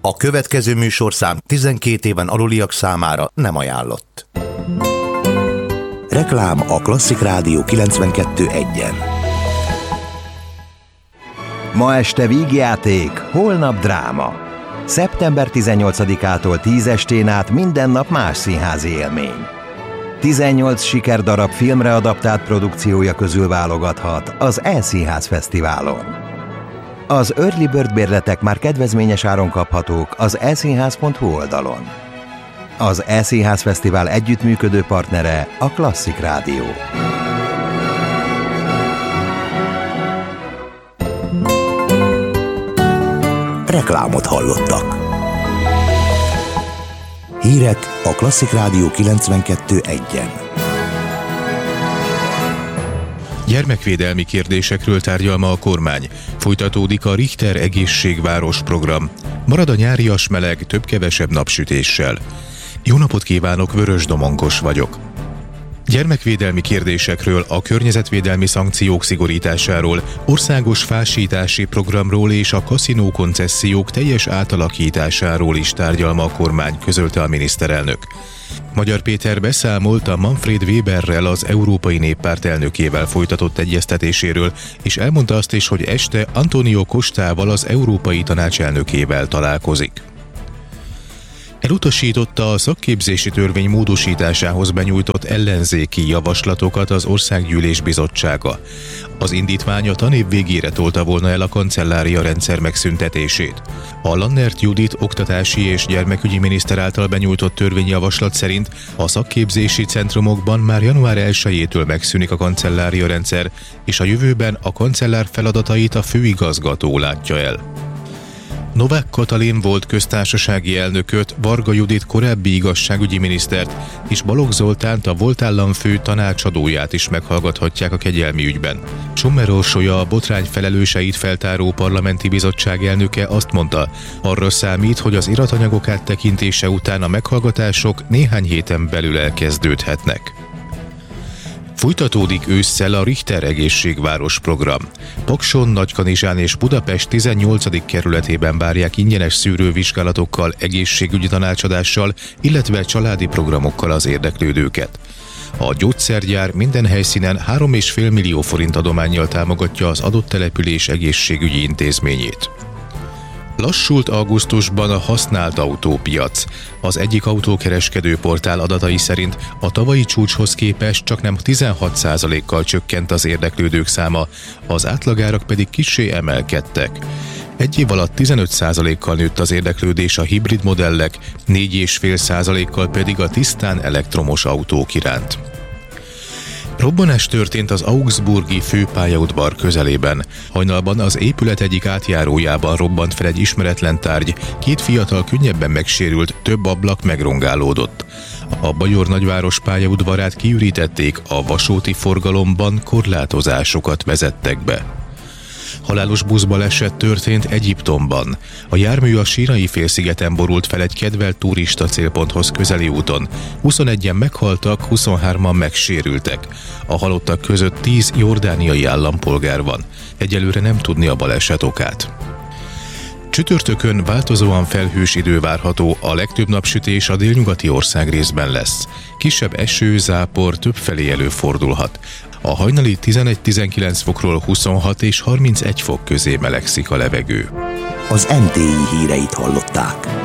A következő műsorszám 12 éven aluliak számára nem ajánlott. Reklám a Klasszik Rádió 92.1-en. Ma este vígjáték, holnap dráma. Szeptember 18-ától 10 estén át minden nap más színházi élmény. 18 sikerdarab filmre adaptált produkciója közül válogathat az E-Színház Fesztiválon. Az Early Bird bérletek már kedvezményes áron kaphatók az eszínház.hu oldalon. Az E-Színház Fesztivál együttműködő partnere a Klasszik Rádió. Reklámot hallottak. Hírek a Klasszik Rádió 92.1-en. Gyermekvédelmi kérdésekről tárgyal ma a kormány. Folytatódik a Richter egészségváros program. Marad a nyárias meleg, több-kevesebb napsütéssel. Jó napot kívánok, Vörös Domonkos vagyok. Gyermekvédelmi kérdésekről, a környezetvédelmi szankciók szigorításáról, országos fásítási programról és a kaszinó koncesziók teljes átalakításáról is tárgyal ma a kormány, közölte a miniszterelnök. Magyar Péter beszámolt a Manfred Weberrel, az Európai Néppárt elnökével folytatott egyeztetéséről, és elmondta azt is, hogy este Antonio Costával, az Európai Tanács elnökével találkozik. Elutasította a szakképzési törvény módosításához benyújtott ellenzéki javaslatokat az Országgyűlés Bizottsága. Az indítvány a tanév végére tolta volna el a kancellária rendszer megszüntetését. A Lannert Judit oktatási és gyermekügyi miniszter által benyújtott törvényjavaslat szerint a szakképzési centrumokban már január 1-től megszűnik a kancellária rendszer, és a jövőben a kancellár feladatait a főigazgató látja el. Novák Katalin volt köztársasági elnököt, Varga Judit korábbi igazságügyi minisztert és Balogh Zoltánt, a volt államfő tanácsadóját is meghallgathatják a kegyelmi ügyben. Sommer Orsolya, a botrány felelőseit feltáró parlamenti bizottság elnöke azt mondta, arra számít, hogy az iratanyagok áttekintése után a meghallgatások néhány héten belül elkezdődhetnek. Folytatódik ősszel a Richter egészségváros program. Pakson, Nagykanizsán és Budapest 18. kerületében várják ingyenes szűrővizsgálatokkal, egészségügyi tanácsadással, illetve családi programokkal az érdeklődőket. A gyógyszergyár minden helyszínen 3,5 millió forint adománnyal támogatja az adott település egészségügyi intézményét. Lassult augusztusban a használt autópiac. Az egyik autókereskedő portál adatai szerint a tavalyi csúcshoz képest csaknem 16%-kal csökkent az érdeklődők száma, az átlagárak pedig kissé emelkedtek. Egy év alatt 15%-kal nőtt az érdeklődés a hibrid modellek, 4,5%-kal pedig a tisztán elektromos autók iránt. Robbanás történt az augsburgi főpályaudvar közelében. Hajnalban az épület egyik átjárójában robbant fel egy ismeretlen tárgy, 2 fiatal könnyebben megsérült, több ablak megrongálódott. A Bajor nagyváros pályaudvarát kiürítették, a vasúti forgalomban korlátozásokat vezettek be. Halálos buszbaleset történt Egyiptomban. A jármű a Sínai félszigeten borult fel egy kedvelt turista célponthoz közeli úton. 21-en meghaltak, 23-an megsérültek. A halottak között 10 jordániai állampolgár van. Egyelőre nem tudni a baleset okát. Csütörtökön változóan felhős idő várható, a legtöbb napsütés a délnyugati országrészben lesz. Kisebb eső, zápor többfelé előfordulhat. A hajnali 11-19 fokról 26 és 31 fok közé melegszik a levegő. Az NTI híreit hallották.